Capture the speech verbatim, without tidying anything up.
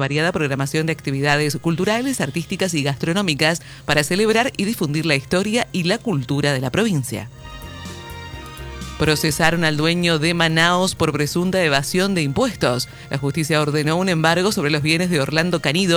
variada programación de actividades culturales, artísticas y gastronómicas para celebrar y difundir la historia y la cultura de la provincia. Procesaron al dueño de Manaos por presunta evasión de impuestos. La justicia ordenó un embargo sobre los bienes de Orlando Canido,